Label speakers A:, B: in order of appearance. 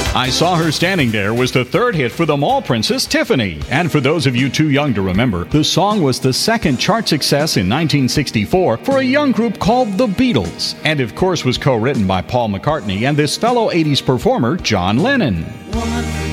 A: I Saw Her Standing There was the third hit for the mall princess Tiffany. And for those of you too young to remember, the song was the second chart success in 1964 for a young group called the Beatles. And of course was co-written by Paul McCartney and this fellow 80s performer, John Lennon.